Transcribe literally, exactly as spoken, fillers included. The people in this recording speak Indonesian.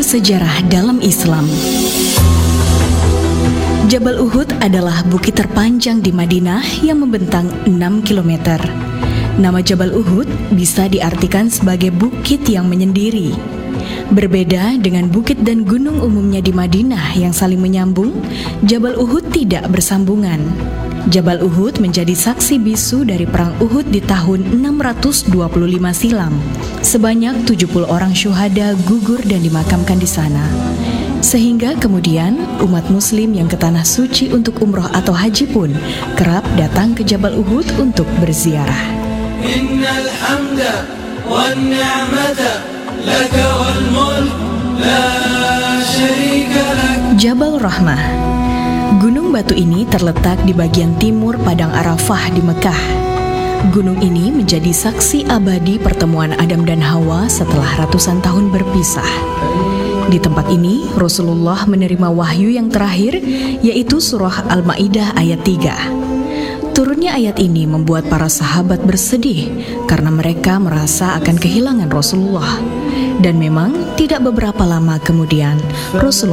Sejarah dalam Islam. Jabal Uhud adalah bukit terpanjang di Madinah yang membentang enam kilometer. Nama Jabal Uhud bisa diartikan sebagai bukit yang menyendiri. Berbeda dengan bukit dan gunung umumnya di Madinah yang saling menyambung, Jabal Uhud tidak bersambungan. Jabal Uhud menjadi saksi bisu dari perang Uhud di tahun enam ratus dua puluh lima silam. Sebanyak tujuh puluh orang syuhada gugur dan dimakamkan di sana. Sehingga kemudian umat muslim yang ke tanah suci untuk umroh atau haji pun kerap datang ke Jabal Uhud untuk berziarah. Innal hamda wan ni'mata laka wal mulk la syarika lak. Jabal Rahmah. Gunung batu ini terletak di bagian timur Padang Arafah di Mekah. Gunung ini menjadi saksi abadi pertemuan Adam dan Hawa setelah ratusan tahun berpisah. Di tempat ini, Rasulullah menerima wahyu yang terakhir, yaitu surah Al-Ma'idah ayat tiga. Turunnya ayat ini membuat para sahabat bersedih karena mereka merasa akan kehilangan Rasulullah. Dan memang tidak beberapa lama kemudian, Rasulullah